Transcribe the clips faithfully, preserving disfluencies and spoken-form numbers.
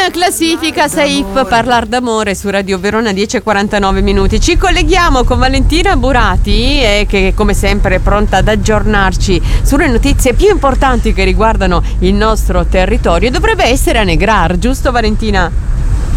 classifica Saif Parlar d'amore su Radio Verona, dieci e quarantanove minuti. Ci colleghiamo con Valentina Burati eh, che come sempre è pronta ad aggiornarci sulle notizie più importanti che riguardano il nostro territorio. Dovrebbe essere a Negrar, giusto Valentina?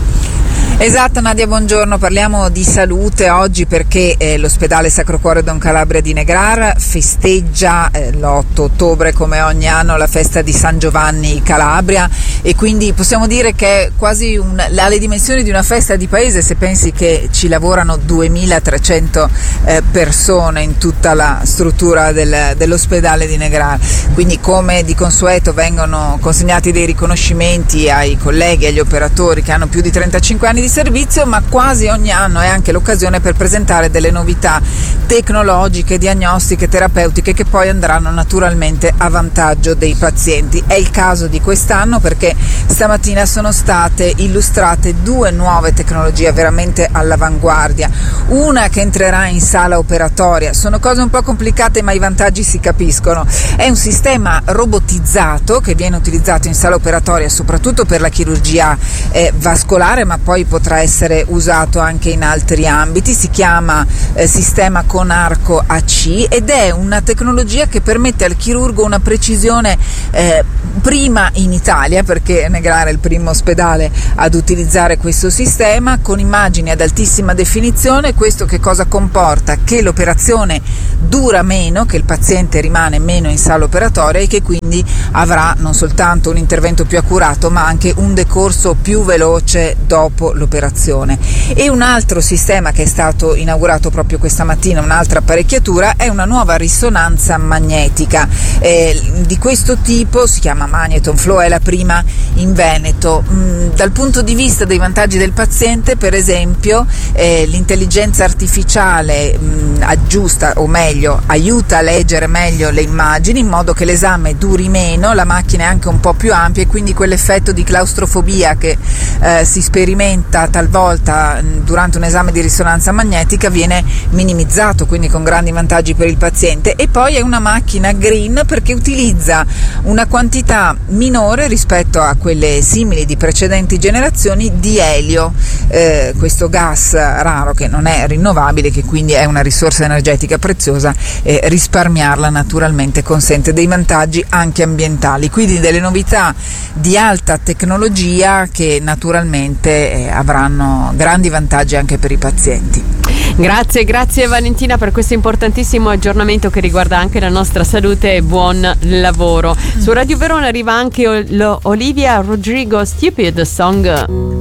Esatto Nadia, buongiorno. Parliamo di salute oggi perché eh, l'ospedale Sacro Cuore Don Calabria di Negrar festeggia eh, l'otto ottobre come ogni anno la festa di San Giovanni Calabria, e quindi possiamo dire che è quasi un, ha le dimensioni di una festa di paese, se pensi che ci lavorano duemilatrecento eh, persone in tutta la struttura del, dell'ospedale di Negrar. Quindi come di consueto vengono consegnati dei riconoscimenti ai colleghi, agli operatori che hanno più di trentacinque anni di servizio, ma quasi ogni anno è anche l'occasione per presentare delle novità tecnologiche, diagnostiche, terapeutiche che poi andranno naturalmente a vantaggio dei pazienti. È il caso di quest'anno perché stamattina sono state illustrate due nuove tecnologie veramente all'avanguardia, una che entrerà in sala operatoria. Sono cose un po' complicate ma i vantaggi si capiscono. È un sistema robotizzato che viene utilizzato in sala operatoria soprattutto per la chirurgia eh, vascolare, ma poi potrà essere usato anche in altri ambiti. Si chiama eh, sistema Conarco A C ed è una tecnologia che permette al chirurgo una precisione eh, prima in Italia, perché Negrar è il primo ospedale ad utilizzare questo sistema, con immagini ad altissima definizione. Questo che cosa comporta? Che l'operazione dura meno, che il paziente rimane meno in sala operatoria e che quindi avrà non soltanto un intervento più accurato ma anche un decorso più veloce dopo l'operazione. E un altro sistema che è stato inaugurato proprio questa mattina, un'altra apparecchiatura, è una nuova risonanza magnetica eh, di questo tipo, si chiama Magneton Flow, è la prima in Veneto. Mm, dal punto di vista dei vantaggi del paziente, per esempio eh, l'intelligenza artificiale mh, aggiusta, o meglio aiuta a leggere meglio le immagini in modo che l'esame duri meno, la macchina è anche un po' più ampia e quindi quell'effetto di claustrofobia che eh, si sperimenta talvolta mh, durante un esame di risonanza magnetica viene minimizzato, quindi con grandi vantaggi per il paziente. E poi è una macchina green perché utilizza una quantità minore rispetto a quelle simili di precedenti generazioni di elio, eh, questo gas raro che non è rinnovabile, che quindi è una risorsa energetica preziosa, e risparmiarla naturalmente consente dei vantaggi anche ambientali, quindi delle novità di alta tecnologia che naturalmente eh, avranno grandi vantaggi anche per i pazienti. Grazie, grazie Valentina per questo importantissimo aggiornamento che riguarda anche la nostra salute, e buon lavoro. Su Radio Verona arriva anche Olivia Rodrigo, Stupid Song.